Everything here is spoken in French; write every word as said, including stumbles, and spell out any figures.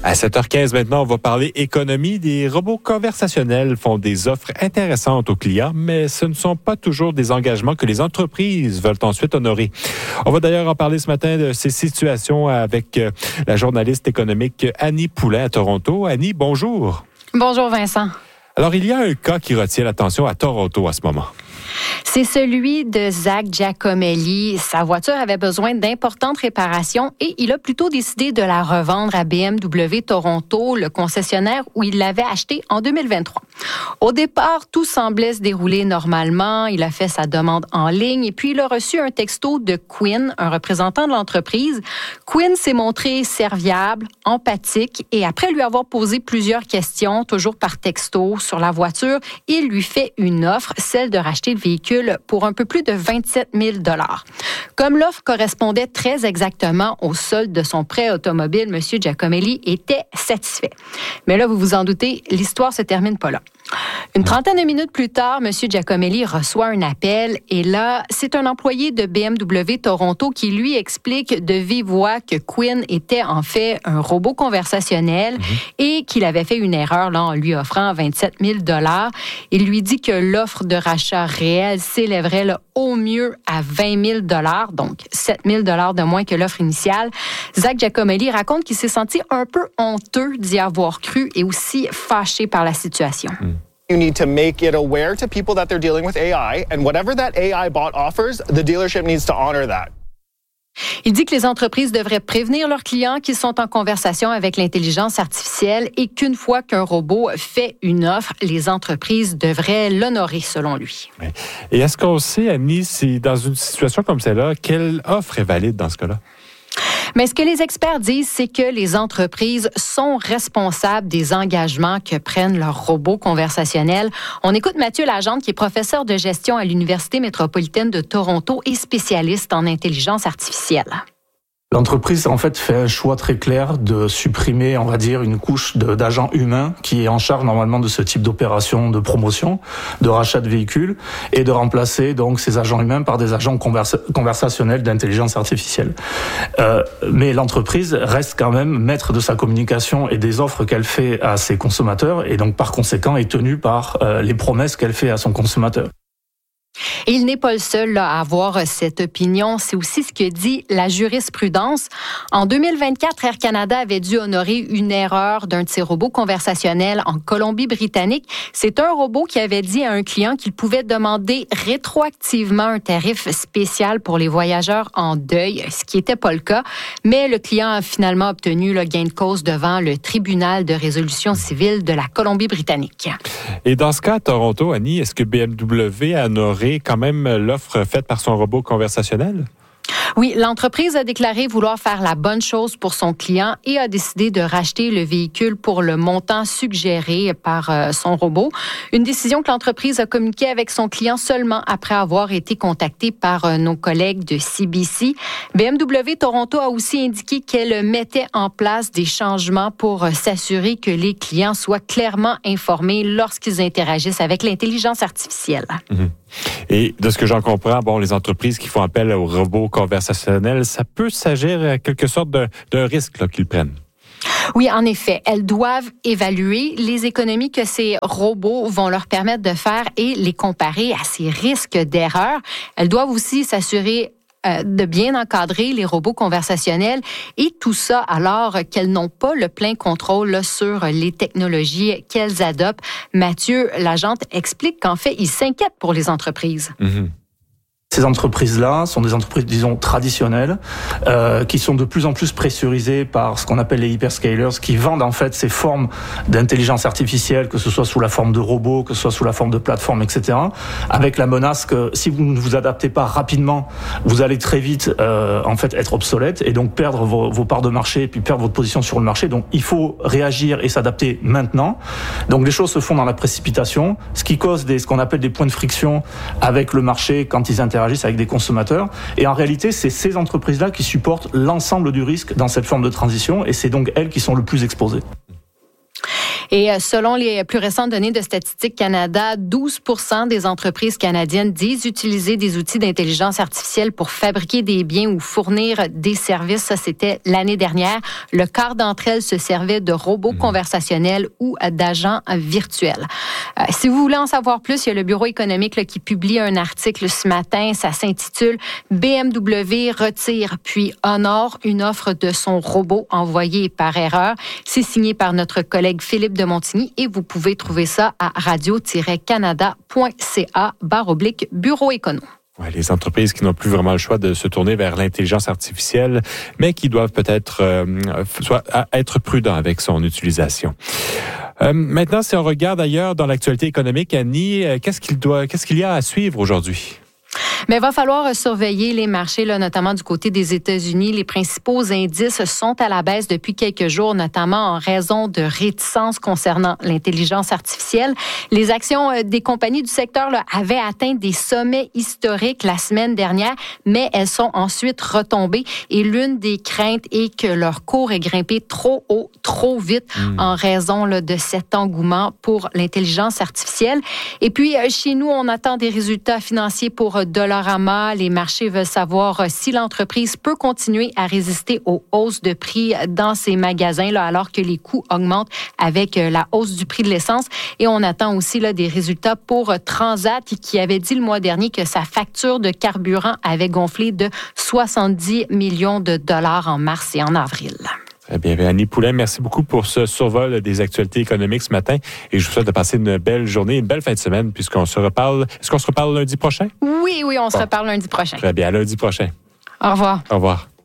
À sept heures quinze maintenant, on va parler économie. Des robots conversationnels font des offres intéressantes aux clients, mais ce ne sont pas toujours des engagements que les entreprises veulent ensuite honorer. On va d'ailleurs en parler ce matin de ces situations avec la journaliste économique Annie Poulain à Toronto. Annie, bonjour. Bonjour Vincent. Alors, il y a un cas qui retient l'attention à Toronto à ce moment. C'est celui de Zach Giacomelli. Sa voiture avait besoin d'importantes réparations et il a plutôt décidé de la revendre à B M W Toronto, le concessionnaire où il l'avait achetée en deux mille vingt-trois. Au départ, tout semblait se dérouler normalement. Il a fait sa demande en ligne et puis il a reçu un texto de Quinn, un représentant de l'entreprise. Quinn s'est montré serviable, empathique et après lui avoir posé plusieurs questions, toujours par texto, sur la voiture, il lui fait une offre, celle de racheter le véhicule pour un peu plus de vingt-sept mille dollars. Comme l'offre correspondait très exactement au solde de son prêt automobile, M. Giacomelli était satisfait. Mais là, vous vous en doutez, l'histoire se termine pas là. Une trentaine de minutes plus tard, M. Giacomelli reçoit un appel et là, c'est un employé de B M W Toronto qui lui explique de vive voix que Quinn était en fait un robot conversationnel mmh. et qu'il avait fait une erreur là, en lui offrant vingt-sept mille dollars. Il lui dit que l'offre de rachat réelle s'élèverait là, au mieux à vingt mille dollars, donc sept mille dollars de moins que l'offre initiale. Zach Giacomelli raconte qu'il s'est senti un peu honteux d'y avoir cru et aussi fâché par la situation. Mmh. You need to make it aware to people that they're dealing with A I, and whatever that A I bot offers, the dealership needs to honor that. Il dit que les entreprises devraient prévenir leurs clients qu'ils sont en conversation avec l'intelligence artificielle et qu'une fois qu'un robot fait une offre, les entreprises devraient l'honorer, selon lui. Et est-ce qu'on sait, Annie, si dans une situation comme celle-là, quelle offre est valide dans ce cas-là? Mais ce que les experts disent, c'est que les entreprises sont responsables des engagements que prennent leurs robots conversationnels. On écoute Mathieu Lagente, qui est professeur de gestion à l'Université métropolitaine de Toronto et spécialiste en intelligence artificielle. L'entreprise, en fait, fait un choix très clair de supprimer, on va dire, une couche de, d'agents humains qui est en charge normalement de ce type d'opération de promotion, de rachat de véhicules, et de remplacer donc ces agents humains par des agents conversa- conversationnels d'intelligence artificielle. Euh, mais l'entreprise reste quand même maître de sa communication et des offres qu'elle fait à ses consommateurs, et donc par conséquent est tenue par euh, les promesses qu'elle fait à son consommateur. Et il n'est pas le seul là, à avoir cette opinion. C'est aussi ce que dit la jurisprudence. En deux mille vingt-quatre, Air Canada avait dû honorer une erreur d'un de ses robots conversationnels en Colombie-Britannique. C'est un robot qui avait dit à un client qu'il pouvait demander rétroactivement un tarif spécial pour les voyageurs en deuil, ce qui n'était pas le cas. Mais le client a finalement obtenu le gain de cause devant le tribunal de résolution civile de la Colombie-Britannique. Et dans ce cas, à Toronto, Annie, est-ce que B M W a honoré quand même l'offre faite par son robot conversationnel? Oui, l'entreprise a déclaré vouloir faire la bonne chose pour son client et a décidé de racheter le véhicule pour le montant suggéré par euh, son robot. Une décision que l'entreprise a communiquée avec son client seulement après avoir été contactée par euh, nos collègues de C B C. B M W Toronto a aussi indiqué qu'elle mettait en place des changements pour euh, s'assurer que les clients soient clairement informés lorsqu'ils interagissent avec l'intelligence artificielle. Mmh. Et de ce que j'en comprends, bon, les entreprises qui font appel aux robots conversationnels, ça peut s'agir à quelque sorte de, d'un risque là, qu'ils prennent. Oui, en effet, elles doivent évaluer les économies que ces robots vont leur permettre de faire et les comparer à ces risques d'erreur. Elles doivent aussi s'assurer Euh, de bien encadrer les robots conversationnels et tout ça alors qu'elles n'ont pas le plein contrôle là, sur les technologies qu'elles adoptent. Mathieu Lagente explique qu'en fait, il s'inquiète pour les entreprises. Mmh. Ces entreprises-là sont des entreprises, disons, traditionnelles, euh, qui sont de plus en plus pressurisées par ce qu'on appelle les hyperscalers, qui vendent en fait ces formes d'intelligence artificielle, que ce soit sous la forme de robots, que ce soit sous la forme de plateformes, et cetera, avec la menace que si vous ne vous adaptez pas rapidement, vous allez très vite euh, en fait être obsolète et donc perdre vos, vos parts de marché et puis perdre votre position sur le marché. Donc il faut réagir et s'adapter maintenant. Donc les choses se font dans la précipitation, ce qui cause des, ce qu'on appelle des points de friction avec le marché quand ils interagissent avec des consommateurs. Et en réalité, c'est ces entreprises-là qui supportent l'ensemble du risque dans cette forme de transition et c'est donc elles qui sont le plus exposées. Et selon les plus récentes données de Statistique Canada, douze pour cent des entreprises canadiennes disent utiliser des outils d'intelligence artificielle pour fabriquer des biens ou fournir des services. Ça, c'était l'année dernière. Le quart d'entre elles se servaient de robots mmh. conversationnels ou d'agents virtuels. Euh, si vous voulez en savoir plus, il y a le Bureau économique là, qui publie un article ce matin. Ça s'intitule « B M W retire puis honore une offre de son robot envoyé par erreur ». C'est signé par notre collègue Philippe de Montigny et vous pouvez trouver ça à radio-canada.ca barre oblique Bureau écono. Ouais, les entreprises qui n'ont plus vraiment le choix de se tourner vers l'intelligence artificielle, mais qui doivent peut-être euh, soit être prudents avec son utilisation. Euh, maintenant, si on regarde ailleurs dans l'actualité économique, Annie, euh, qu'est-ce qu'il doit, qu'est-ce qu'il y a à suivre aujourd'hui? Mais il va falloir surveiller les marchés, là, notamment du côté des États-Unis. Les principaux indices sont à la baisse depuis quelques jours, notamment en raison de réticences concernant l'intelligence artificielle. Les actions des compagnies du secteur là, avaient atteint des sommets historiques la semaine dernière, mais elles sont ensuite retombées. Et l'une des craintes est que leur cours ait grimpé trop haut, trop vite, mmh. en raison là, de cet engouement pour l'intelligence artificielle. Et puis, chez nous, on attend des résultats financiers pour Dollarama. Les marchés veulent savoir si l'entreprise peut continuer à résister aux hausses de prix dans ses magasins, là, alors que les coûts augmentent avec la hausse du prix de l'essence. Et on attend aussi là, des résultats pour Transat, qui avait dit le mois dernier que sa facture de carburant avait gonflé de soixante-dix millions de dollars en mars et en avril. Très bien. Annie Poulain, merci beaucoup pour ce survol des actualités économiques ce matin. Et je vous souhaite de passer une belle journée, une belle fin de semaine, puisqu'on se reparle. Est-ce qu'on se reparle lundi prochain? Oui, oui, on bon. se reparle lundi prochain. Très bien. À lundi prochain. Au revoir. Au revoir.